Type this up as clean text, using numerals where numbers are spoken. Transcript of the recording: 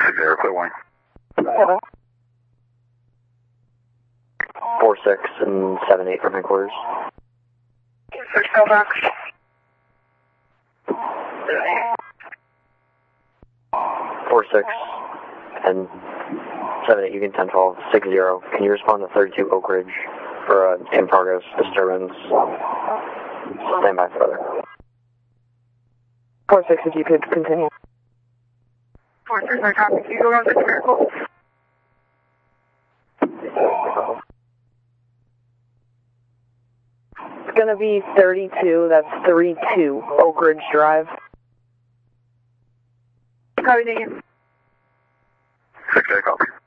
6-0, clear one. 4-6 and 7-8 from headquarters. 6 Delta. 4-6 and 7-8, you can 10-12, 6-0. Can you respond to 32 Oak Ridge for in progress disturbance? Stand by for other. 4-6, if you could continue. 4-6, I copy. Can you go around this miracle? It's gonna be 32, that's 32 Oak Ridge Drive. Copy, Megan. 6-8, copy.